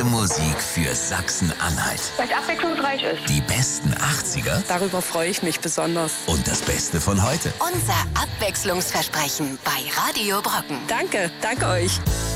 Musik für Sachsen-Anhalt. Weil es abwechslungsreich ist. Die besten 80er. Darüber freue ich mich besonders. Und das Beste von heute. Unser Abwechslungsversprechen bei Radio Brocken. Danke euch.